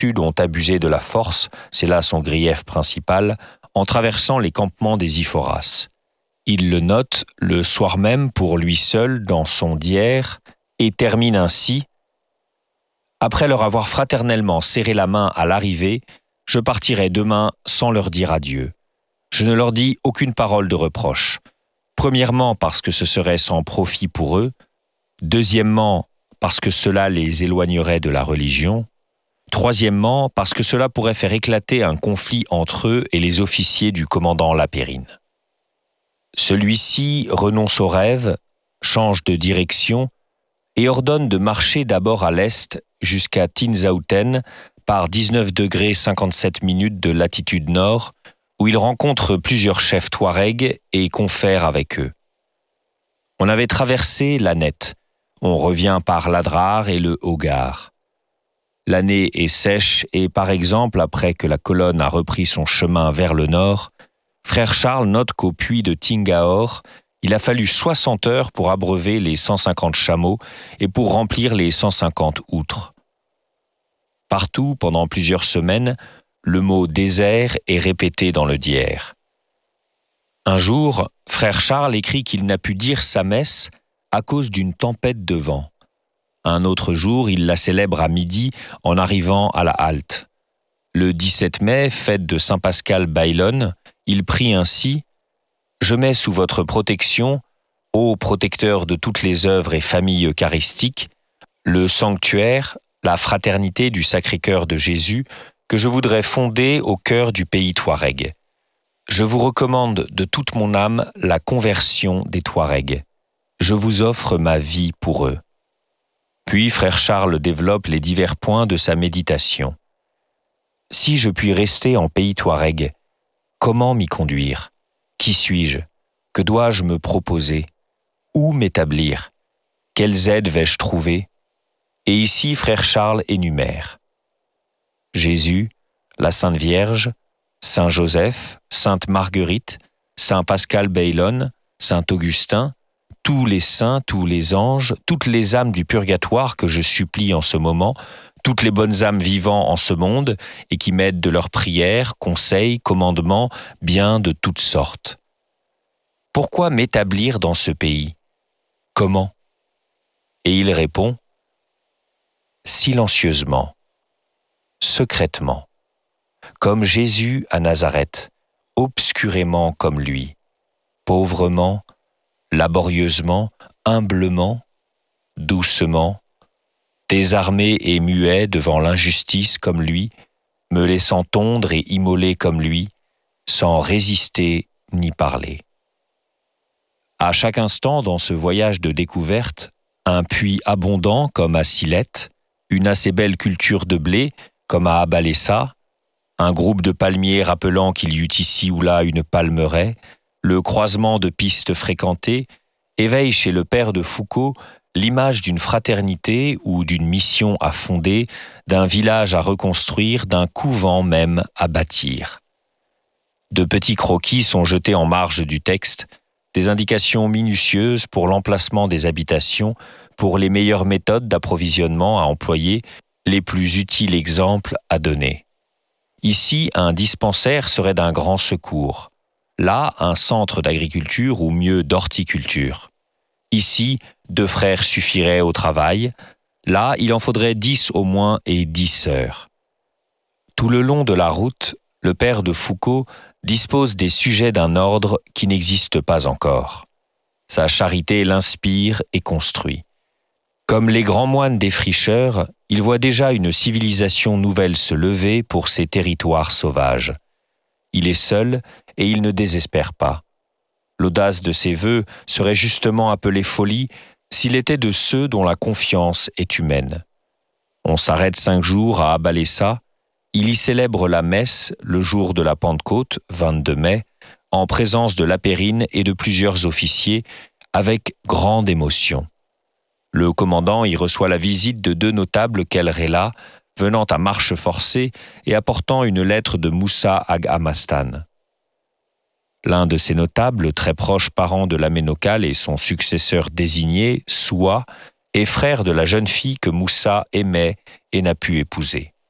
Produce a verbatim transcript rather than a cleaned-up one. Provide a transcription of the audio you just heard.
ont abusé de la force, c'est là son grief principal, en traversant les campements des Iphoras. Il le note le soir même pour lui seul dans son diaire et termine ainsi « Après leur avoir fraternellement serré la main à l'arrivée, je partirai demain sans leur dire adieu. Je ne leur dis aucune parole de reproche. Premièrement parce que ce serait sans profit pour eux. Deuxièmement parce que cela les éloignerait de la religion. Troisièmement parce que cela pourrait faire éclater un conflit entre eux et les officiers du commandant Lapérine. Celui-ci renonce au rêve, change de direction et ordonne de marcher d'abord à l'est jusqu'à Tinzaouten par dix-neuf degrés cinquante-sept minutes de latitude nord, où il rencontre plusieurs chefs touaregs et confère avec eux. On avait traversé l'Anet, on revient par l'Adrar et le Hogar. L'année est sèche et par exemple, après que la colonne a repris son chemin vers le nord, Frère Charles note qu'au puits de Tingaor, il a fallu soixante heures pour abreuver les cent cinquante chameaux et pour remplir les cent cinquante outres. Partout, pendant plusieurs semaines, le mot « désert » est répété dans le diaire. Un jour, Frère Charles écrit qu'il n'a pu dire sa messe à cause d'une tempête de vent. Un autre jour, il la célèbre à midi en arrivant à la halte. Le dix-sept mai, fête de Saint Pascal Baylon, il prie ainsi « Je mets sous votre protection, ô protecteur de toutes les œuvres et familles eucharistiques, le sanctuaire, la fraternité du Sacré-Cœur de Jésus que je voudrais fonder au cœur du pays Touareg. Je vous recommande de toute mon âme la conversion des Touaregs. Je vous offre ma vie pour eux. » Puis Frère Charles développe les divers points de sa méditation. « Si je puis rester en pays Touareg, comment m'y conduire ? Qui suis-je ? Que dois-je me proposer ? Où m'établir ? Quelles aides vais-je trouver ? » Et ici, Frère Charles énumère Jésus, la Sainte Vierge, Saint Joseph, Sainte Marguerite, Saint Pascal Baylon, Saint Augustin, tous les saints, tous les anges, toutes les âmes du purgatoire que je supplie en ce moment, toutes les bonnes âmes vivant en ce monde et qui m'aident de leurs prières, conseils, commandements, biens de toutes sortes. Pourquoi m'établir dans ce pays ? Comment ? Et il répond silencieusement, secrètement, comme Jésus à Nazareth, obscurément comme lui, pauvrement, laborieusement, humblement, doucement, désarmé et muet devant l'injustice comme lui, me laissant tondre et immoler comme lui, sans résister ni parler. À chaque instant dans ce voyage de découverte, un puits abondant comme à Sylhet, une assez belle culture de blé comme à Abalessa, un groupe de palmiers rappelant qu'il y eut ici ou là une palmeraie, le croisement de pistes fréquentées, éveille chez le père de Foucault l'image d'une fraternité ou d'une mission à fonder, d'un village à reconstruire, d'un couvent même à bâtir. De petits croquis sont jetés en marge du texte, des indications minutieuses pour l'emplacement des habitations, pour les meilleures méthodes d'approvisionnement à employer, les plus utiles exemples à donner. Ici, un dispensaire serait d'un grand secours. Là, un centre d'agriculture ou mieux d'horticulture. Ici, deux frères suffiraient au travail. Là, il en faudrait dix au moins et dix sœurs. Tout le long de la route, le père de Foucault dispose des sujets d'un ordre qui n'existe pas encore. Sa charité l'inspire et construit. Comme les grands moines défricheurs, il voit déjà une civilisation nouvelle se lever pour ces territoires sauvages. Il est seul et il ne désespère pas. L'audace de ses vœux serait justement appelée folie s'il était de ceux dont la confiance est humaine. On s'arrête cinq jours à Abalessa. Il y célèbre la messe le jour de la Pentecôte, vingt-deux mai, en présence de Lapérine et de plusieurs officiers, avec grande émotion. Le commandant y reçoit la visite de deux notables qu'El Rela, venant à marche forcée et apportant une lettre de Moussa Ag Amastan. L'un de ces notables, très proche parent de l'Aménocal et son successeur désigné, Soua, est frère de la jeune fille que Moussa aimait et n'a pu épouser.